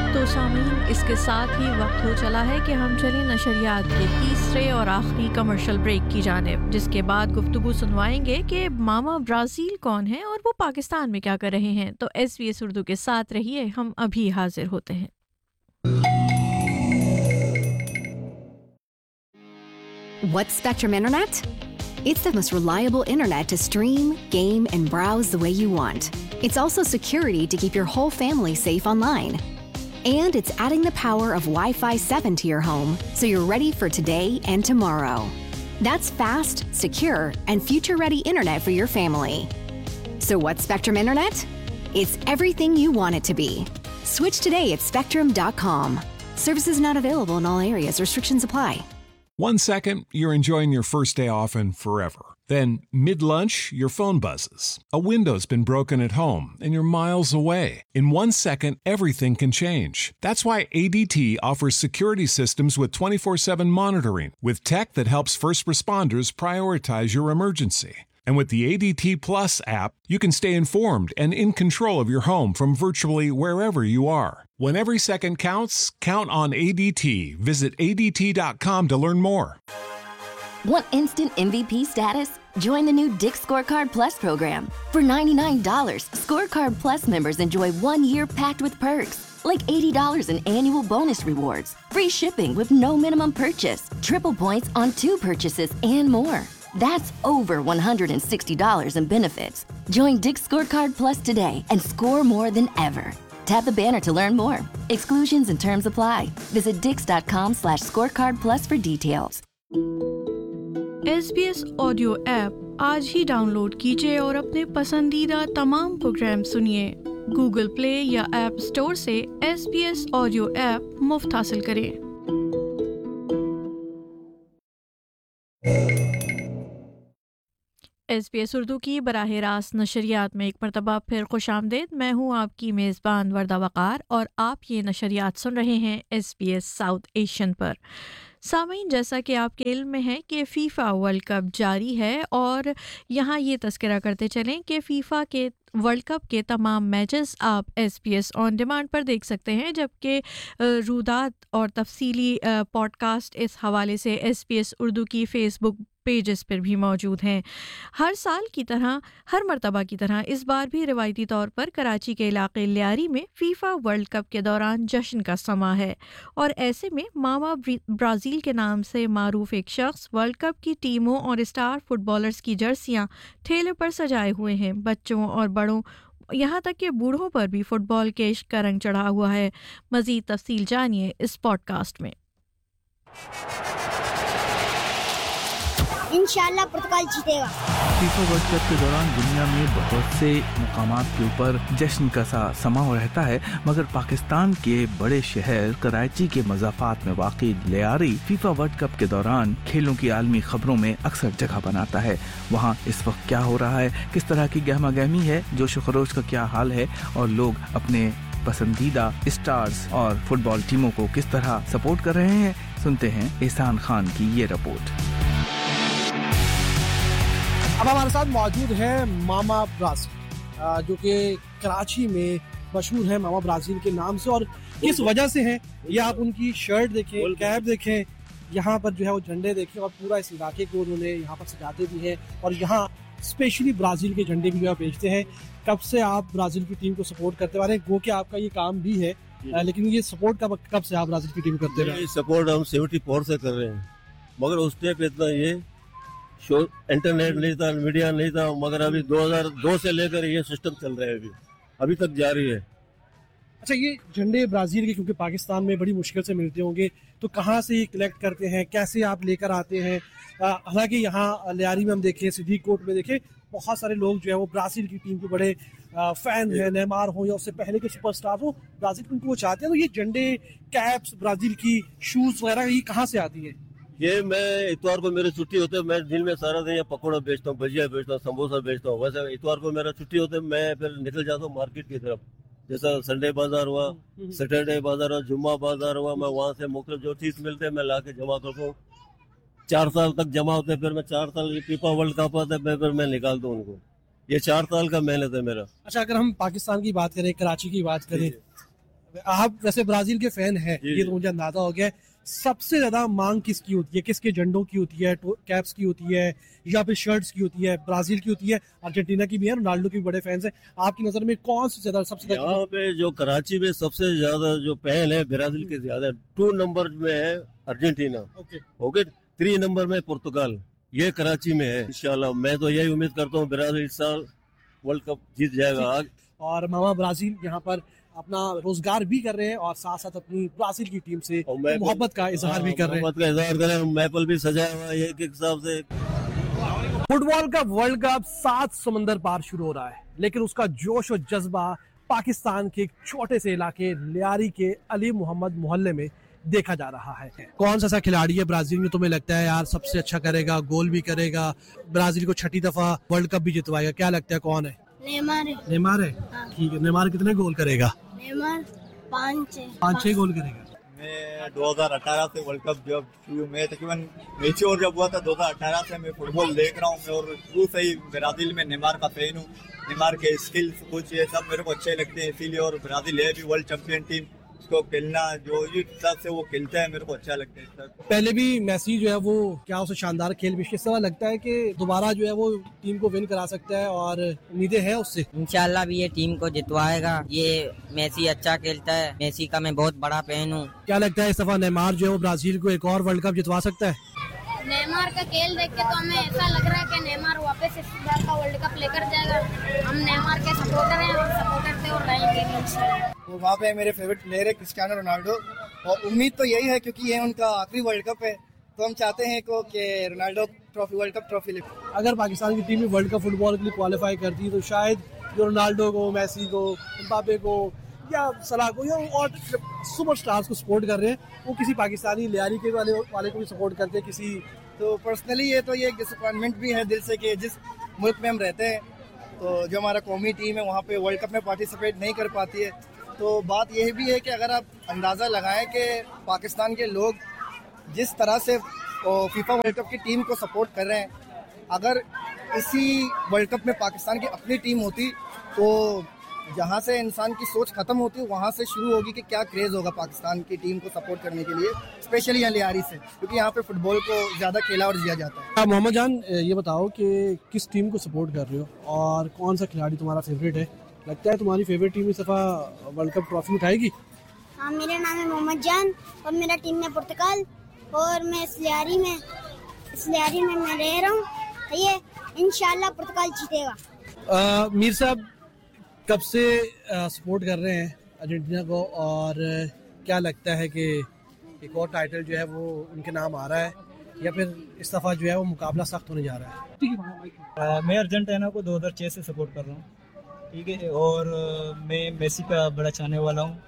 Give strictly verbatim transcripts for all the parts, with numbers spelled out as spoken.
तो सामीन, इसके साथ ही वक्त हो चला है कि हम चलें नशरियात के तीसरे और आखिरी कमर्शियल ब्रेक की जानिब, जिसके बाद गुफ्तगू सुनवाएंगे कि मामा ब्राज़ील कौन है और वो पाकिस्तान में क्या कर रहे हैं। तो एस बी एस उर्दू के साथ रहिए, हम अभी हाजिर होते हैं। What's Spectrum Internet? It's the most reliable internet to stream, game, and browse the way you want. It's also security to keep your whole family safe online. And it's adding the power of Wi-Fi seven to your home so you're ready for today and tomorrow. That's fast, secure, and future-ready internet for your family. So what's Spectrum Internet? It's everything you want it to be. Switch today at spectrum dot com. Services not available in all areas. Restrictions apply. One second, you're enjoying your first day off and forever. Then, mid-lunch, your phone buzzes. A window's been broken at home, and you're miles away. In one second, everything can change. That's why A D T offers security systems with twenty-four seven monitoring, with tech that helps first responders prioritize your emergency. And with the A D T Plus app, you can stay informed and in control of your home from virtually wherever you are. When every second counts, count on A D T. Visit A D T dot com to learn more. Want instant M V P status? Join the new Dick's Scorecard Plus program. For ninety-nine dollars, Scorecard Plus members enjoy one year packed with perks, like eighty dollars in annual bonus rewards, free shipping with no minimum purchase, triple points on two purchases, and more. That's over one hundred sixty dollars in benefits. Join Dick's Scorecard Plus today and score more than ever. Tap the banner to learn more. Exclusions and terms apply. Visit dix.com slash scorecard plus for details. S B S audio app आज ही download कीजिए और अपने पसंदीदा तमाम programme सुनिए। Google play या app store से S B S audio app मुफ्त हासिल करें। एस बी एस उर्दू की बराह रास्त नशरियात में एक मरतबा फिर खुशामदेद। मैं हूँ आपकी मेज़बान वर्दा वक़ार और आप ये नशरियात सुन रहे हैं S B S south Asian पर। सामीन, जैसा कि आपके इल्म में है कि फ़ीफ़ा वर्ल्ड कप जारी है और यहाँ ये तज़किरा करते चलें कि फ़ीफ़ा के वर्ल्ड कप के तमाम मैचेस आप S B S on demand पर देख सकते हैं, जबकि रूदात और तफसीली पॉडकास्ट इस हवाले से एस बी एस उर्दू की फ़ेसबुक पेजेस पर भी मौजूद हैं। हर साल की तरह, हर मरतबा की तरह इस बार भी रिवायती तौर पर कराची के इलाके लियारी में फ़ीफ़ा वर्ल्ड कप के दौरान जश्न का समा है और ऐसे में मामा ब्राज़ील के नाम से मारूफ एक शख्स वर्ल्ड कप की टीमों और स्टार फुटबॉलर्स की जर्सियां ठेले पर सजाए हुए हैं। बच्चों और बड़ों, यहाँ तक कि बूढ़ों पर भी फुटबॉल के इश्क का रंग चढ़ा हुआ है। मज़ीद तफसील जानिए इस पॉडकास्ट में। इंशाल्लाह पुर्तगाल जीतेगा। फीफा वर्ल्ड कप के दौरान दुनिया में बहुत से मुकामात के ऊपर जश्न का सा समा रहता है, मगर पाकिस्तान के बड़े शहर कराची के मज़ाफ़ात में वाक़ई लियारी फीफा वर्ल्ड कप के दौरान खेलों की आलमी खबरों में अक्सर जगह बनाता है। वहाँ इस वक्त क्या हो रहा है, किस तरह की गहमा गहमी है, जोश व खरोश का क्या हाल है और लोग अपने पसंदीदा स्टार्स और फुटबॉल टीमों को किस तरह सपोर्ट कर रहे हैं, सुनते हैं एहसान खान की ये रिपोर्ट। अब हमारे साथ मौजूद है मामा ब्राज़ील, जो कि कराची में मशहूर है मामा ब्राज़ील के नाम से। और किस वजह से है ये आप उनकी शर्ट देखें, कैप देखें, यहाँ पर जो है वो झंडे देखें और पूरा इस इलाके को उन्होंने यहाँ पर सजाते भी हैं और यहाँ स्पेशली ब्राज़ील के झंडे भी जो है बेचते हैं। कब से आप ब्राज़ील की टीम को सपोर्ट करते आ रहे हैं? गो कि आपका ये काम भी है, लेकिन ये सपोर्ट कब कब से आप ब्राज़ील की टीम करते रहे? सपोर्ट हम सेवेंटी फोर से कर रहे हैं, मगर उस टाइम इतना ये शो इंटरनेट नहीं था, मीडिया नहीं था, मगर अभी दो हज़ार दो से लेकर ये सिस्टम चल रहा है, अभी अभी तक जारी है। अच्छा, ये झंडे ब्राज़ील के क्योंकि पाकिस्तान में बड़ी मुश्किल से मिलते होंगे, तो कहाँ से ये कलेक्ट करते हैं, कैसे आप लेकर आते हैं? हालांकि यहाँ लियारी में हम देखें, सिद्दीक कोट में देखें, बहुत सारे लोग जो है वो ब्राज़ील की टीम के बड़े फैन हैं, नेमार हो या उससे पहले के सुपरस्टार हो, ब्राज़ील की टीम को वो चाहते हैं। तो ये झंडे, कैप्स, ब्राज़ील की शूज़ वगैरह ये कहाँ से आती है? ये मैं इतवार को मेरी छुट्टी होती है, मैं दिन में सारा दिन पकौड़ा बेचता हूँ, भजिया बेचता हूँ, समोसा बेचता हूँ। वैसे इतवार को मेरा छुट्टी होती है, मैं फिर निकल जाता हूँ मार्केट की तरफ। जैसा संडे बाजार हुआ, सैटरडे बाजार हुआ, जुम्मा बाजार हुआ, मैं वहाँ से मुख्तलिफ जो चीज़ मिलते हैं मैं ला के जमा करता हूँ। चार साल तक जमा होते हैं, फिर मैं चार साल फीफा वर्ल्ड कप आता है, फिर मैं निकालता हूँ उनको। ये चार साल का मेहनत है मेरा। अच्छा, अगर हम पाकिस्तान की बात करें, कराची की बात करें, आप वैसे ब्राजील के फैन हैं, जी, ये जी। तो मुझे अंदाजा हो गया है। सबसे ज्यादा मांग किसकी होती है, किसके झंडों की होती है, टो- कैप्स की होती है या फिर शर्ट्स की होती है? ब्राजील की होती है, अर्जेंटीना की भी है, रोनाल्डो की भी बड़े फैंस हैं। आपकी नजर में कौन सी ज्यादा सबसे ज्यादा? यहाँ पे जो कराची में सबसे ज्यादा जो पहल है ब्राजील के ज्यादा, टू नंबर में है Argentina, okay, okay, three number में पुर्तगाल, ये कराची में है। इंशाल्लाह मैं तो यही उम्मीद करता हूँ ब्राजील इस साल वर्ल्ड कप जीत जाएगा। और मामा ब्राजील यहाँ पर अपना रोजगार भी कर रहे हैं और साथ साथ अपनी ब्राजील की टीम से और मैं- मोहब्बत का इजहार भी कर रहे हैं। मोहब्बत का इजहार कर रहे हैं, मैपल भी सजाया हुआ है एक एक हिसाब से। फुटबॉल का वर्ल्ड कप सात समंदर पार शुरू हो रहा है, लेकिन उसका जोश और जज्बा पाकिस्तान के एक छोटे से इलाके लियारी के अली मोहम्मद मोहल्ले में देखा जा रहा है। कौन सा ऐसा खिलाड़ी है ब्राजील में तुम्हें लगता है यार सबसे अच्छा करेगा, गोल भी करेगा, ब्राजील को छठी दफा वर्ल्ड कप भी जितवाएगा? क्या लगता है कौन है? नेमार है। नेमार है। ठीक है, नेमार कितने गोल करेगा? नेमार पाँच है। पाँच छह गोल करेगा। मैं दो हज़ार अठारह से वर्ल्ड कप जब शुरू में तकरीबन मैच्योर जब हुआ था दो हज़ार अठारह से मैं फुटबॉल देख रहा हूँ मैं, और शुरू से ही ब्राजील में नेमार का फैन हूँ। नेमार के स्किल्स कुछ ये सब मेरे को अच्छे लगते हैं, इसीलिए, और ब्राजील है भी वर्ल्ड चैंपियन टीम, उसको खेलना जो जिस हिसाब से वो खेलता है मेरे को अच्छा लगता है सर। पहले भी मेसी जो है वो क्या उसे शानदार खेल भी किस तरह लगता है कि दोबारा जो है वो टीम को विन करा सकता है और उम्मीदें हैं उससे? इंशाल्लाह भी ये टीम को जितवाएगा। ये मेसी अच्छा खेलता है, मेसी का मैं बहुत बड़ा फैन हूँ। क्या लगता है इस दफा नेमार जो है वो ब्राजील को एक और वर्ल्ड कप जितवा सकता है? नेमार का खेल देख के तो हमें ऐसा लग रहा है कि नेमार वापस इस बार का वर्ल्ड कप लेकर जाएगा। हम नेमार के सपोर्टर हैं और सपोर्ट करते और रहेंगे इंशाल्लाह। तो वहाँ पे मेरे फेवरेट प्लेयर है क्रिस्टियानो रोनाल्डो, और उम्मीद तो यही है क्योंकि ये उनका आखिरी वर्ल्ड कप है, तो हम चाहते हैं को कि Ronaldo trophy world cup trophy ले। अगर पाकिस्तान की टीम में वर्ल्ड कप फुटबॉल के लिए क्वालिफाई करती है तो शायद जो रोनाल्डो को, मेसी को, एम्बापे को या सलाह को या और सुपर स्टार्स को सपोर्ट कर रहे हैं, वो किसी पाकिस्तानी लियारी के वाले वाले को भी सपोर्ट करते हैं किसी। तो पर्सनली ये तो ये एक डिसअपॉइंटमेंट भी है दिल से कि जिस मुल्क में हम रहते हैं तो जो हमारा कौमी टीम है वहाँ पे वर्ल्ड कप में पार्टिसिपेट नहीं कर पाती है। तो बात यह भी है कि अगर आप अंदाज़ा लगाएं कि पाकिस्तान के लोग जिस तरह से फीफा वर्ल्ड कप की टीम को सपोर्ट कर रहे हैं, अगर इसी वर्ल्ड कप में पाकिस्तान की अपनी टीम होती तो जहाँ से इंसान की सोच खत्म होती है वहाँ से शुरू होगी कि क्या क्रेज़ होगा पाकिस्तान की टीम को सपोर्ट करने के लिए, स्पेशली यहाँ लियारी से, क्योंकि यहाँ पे फुटबॉल को ज़्यादा खेला और जिया जाता है। मोहम्मद जान ये बताओ कि किस टीम को सपोर्ट कर रहे हो और कौन सा खिलाड़ी तुम्हारा फेवरेट है? लगता है तुम्हारी फेवरेट टीम इस दफा वर्ल्ड कप ट्रॉफी उठाएगी? हाँ, मेरा नाम है मोहम्मद जान और मेरा टीम है पुर्तगाल और मैं इस लियारी में इस लियारी में मैं रह रहा हूँ। ये इंशाल्लाह पुर्तगाल जीतेगा। मीर साहब कब से सपोर्ट कर रहे हैं अर्जेंटीना को और क्या लगता है कि एक और टाइटल जो है वो उनके नाम आ रहा है या फिर इस दफ़ा जो है वो मुकाबला सख्त होने जा रहा है? मैं अर्जेंटीना को दो हज़ार छह से सपोर्ट कर रहा हूँ, ठीक है, और मैं मेसी का बड़ा चाहने वाला हूँ,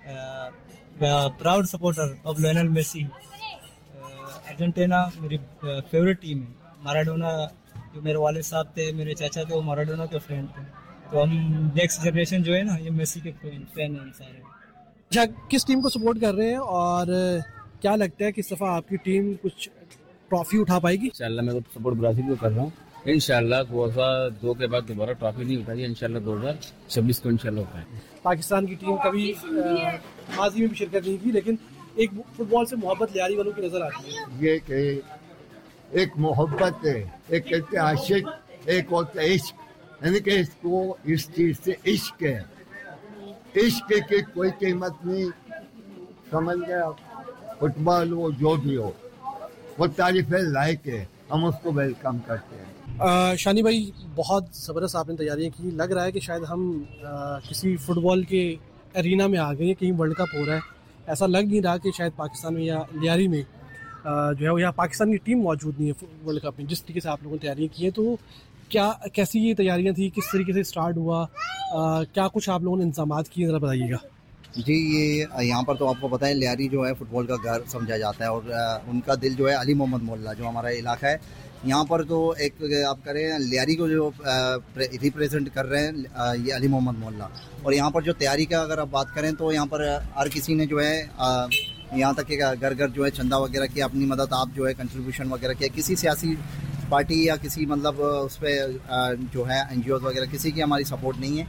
proud supporter of Lionel Messi. Argentina मेरी फेवरेट टीम है। मैराडोना जो मेरे वाले साहब थे, मेरे चाचा थे, वो मैराडोना के फ्रेंड थे, तो हम नेक्स्ट जनरेशन जो है ना ये मेसी के फैन हैं सारे। अच्छा, किस टीम को सपोर्ट कर रहे हैं और क्या लगता है कि इस दफ़ा आपकी टीम कुछ ट्रॉफी उठा पाएगी? इंशाल्लाह मैं तो सपोर्ट ब्राजील को कर रहा हूँ। इंशाल्लाह दो हज़ार दो के बाद दोबारा ट्रॉफी नहीं उठाई, इंशाल्लाह दो हज़ार छब्बीस को इंशाल्लाह उठाए। पाकिस्तान की टीम कभी माजी में भी शिरकत नहीं की, लेकिन एक फुटबॉल से मोहब्बत लियारी वालों की नजर आती है। ये कि एक मोहब्बत है, एक कहते आशिक, एक होता है इश्क, यानी कि इसको इस चीज से इश्क है। इश्क की कोई कीमत नहीं, समझ गया? फुटबॉल हो जो भी हो वो तारीफ लायक है, हम उसको वेलकम करते हैं। आ, शानी भाई बहुत ज़बरदस्त आपने तैयारियां की, लग रहा है कि शायद हम आ, किसी फुटबॉल के एरिना में आ गए हैं, कहीं वर्ल्ड कप हो रहा है। ऐसा लग नहीं रहा कि शायद पाकिस्तान में या लियारी में आ, जो है वो यहाँ पाकिस्तान की टीम मौजूद नहीं है वर्ल्ड कप में। जिस तरीके से आप लोगों ने तैयारियां की हैं, तो क्या कैसी ये तैयारियां थी, किस तरीके से स्टार्ट हुआ, आ, क्या कुछ आप लोगों ने इंतजाम किए, ज़रा बताइएगा। जी, ये यहाँ पर तो आपको पता है लियारी जो है फुटबॉल का घर समझा जाता है, और आ, उनका दिल जो है अली मोहम्मद मोहल्ला जो हमारा इलाका है, यहाँ पर तो एक आप करें लियारी को जो रिप्रेजेंट कर रहे हैं आ, ये अली मोहम्मद मोहल्ला। और यहाँ पर जो तैयारी का अगर आप बात करें तो यहाँ पर हर किसी ने जो है आ, यहाँ तक कि घर घर जो है चंदा वगैरह किया, अपनी मदद आप जो है कंट्रीब्यूशन वगैरह किया। किसी सियासी पार्टी या किसी मतलब उस पर जो है एन जी ओज़ वगैरह किसी की हमारी सपोर्ट नहीं है।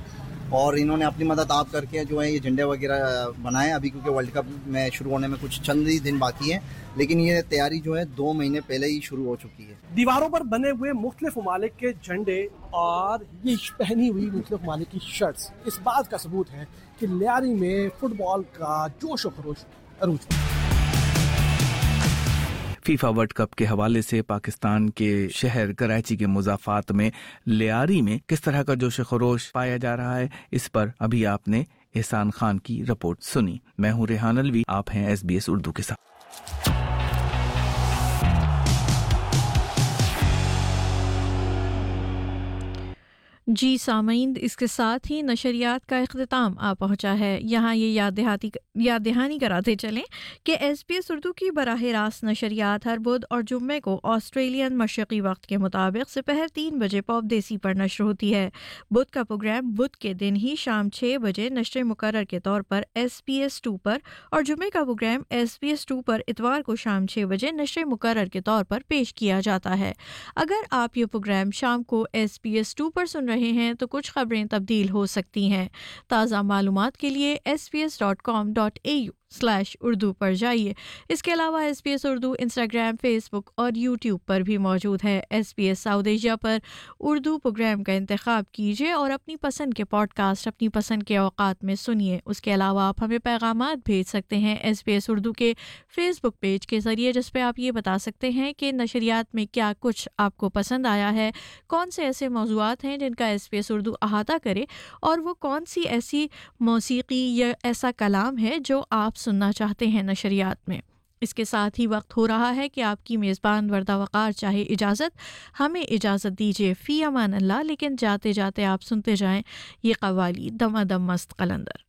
और इन्होंने अपनी मदद आप करके जो है ये झंडे वगैरह बनाए अभी, क्योंकि वर्ल्ड कप में शुरू होने में कुछ चंद ही दिन बाकी हैं, लेकिन ये तैयारी जो है दो महीने पहले ही शुरू हो चुकी है। दीवारों पर बने हुए मुख्तलिफ ममालिक के झंडे और ये पहनी हुई मुख्तलिफ ममालिक की शर्ट्स इस बात का सबूत है कि लियारी में फुटबॉल का जोश और खरोश अरूज पर। फीफा वर्ल्ड कप के हवाले से पाकिस्तान के शहर कराची के मुज़ाफ़ात में लियारी में किस तरह का जोश खरोश पाया जा रहा है, इस पर अभी आपने एहसान खान की रिपोर्ट सुनी। मैं हूँ रेहान अलवी, आप हैं एसबीएस उर्दू के साथ। जी सामीन, इसके साथ ही नशरियात का इख्तिताम आ पहुँचा है। यहाँ ये याद दहाती याद दहानी कराते चलें कि एसबीएस उर्दू की बराह रास्त नशरियात हर बुध और जुम्मे को ऑस्ट्रेलियन मशरक़ी वक्त के मुताबिक दोपहर तीन बजे पॉप देसी पर नशर होती है। बुध का प्रोग्राम बुध के दिन ही शाम छः बजे नशर मुकर्रर के तौर पर एसबीएस टू पर और जुम्मे का प्रोग्राम एसबीएस टू पर इतवार को शाम छः बजे नशर मुकर्रर के तौर पर पेश किया जाता है। अगर आप ये प्रोग्राम शाम को एसबीएस टू पर सुन रहे हैं तो कुछ खबरें तब्दील हो सकती हैं। ताज़ा मालूमात के लिए S B S dot com dot A you slash Urdu पर जाइए। इसके अलावा S B S Urdu Instagram, Facebook और यूट्यूब पर भी मौजूद है। S B S south Asia पर उर्दू प्रोग्राम का इंतखाब कीजिए और अपनी पसंद के पॉडकास्ट अपनी पसंद के औकात में सुनिए। उसके अलावा आप हमें पैगामात भेज सकते हैं एस बी एस उर्दू के फेसबुक पेज के ज़रिए, जिस पे आप ये बता सकते हैं कि नशरियात में क्या कुछ आपको पसंद आया है, कौन से ऐसे मौज़ूआत हैं जिनका एस बी एस उर्दू अहाता करे और वो कौन सी ऐसी मौसीकी या ऐसा कलाम है जो आप सुनना चाहते हैं नशरियात में। इसके साथ ही वक्त हो रहा है कि आपकी मेज़बान वर्दा वक़ार चाहे इजाज़त हमें इजाज़त दीजिए। फ़ी अमान अल्लाह। लेकिन जाते जाते आप सुनते जाएं ये कव्वाली दमादम मस्त कलंदर।